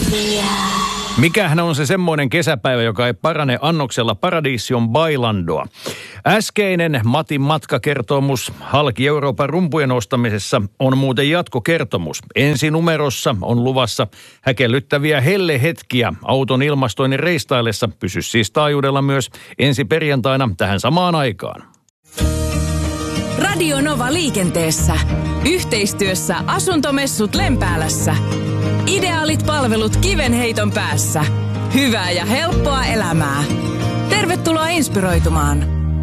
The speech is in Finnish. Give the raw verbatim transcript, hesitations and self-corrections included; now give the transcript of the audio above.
Mikähän on se semmoinen kesäpäivä, joka ei parane annoksella Paradision Bailandoa? Äskeinen Matin matkakertomus halki Euroopan rumpujen ostamisessa on muuten jatkokertomus. Ensinumerossa on luvassa häkellyttäviä hellehetkiä auton ilmastoinnin reistaillessa. Pysy siis taajuudella myös ensi perjantaina tähän samaan aikaan. Radio Nova liikenteessä. Yhteistyössä Asuntomessut Lempäälässä. Ideaalit palvelut kivenheiton päässä. Hyvää ja helppoa elämää. Tervetuloa inspiroitumaan.